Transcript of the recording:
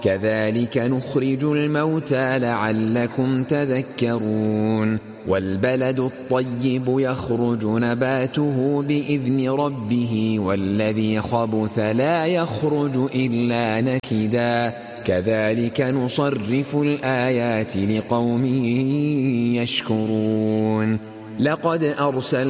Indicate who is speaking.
Speaker 1: كذلك نخرج الموتى لعلكم تذكرون والبلد الطيب يخرج نباته بإذن ربه والذي خبث لا يخرج إلا نكدا كذلك نصرف الآيات لقوم يشكرون لقد أرسلنا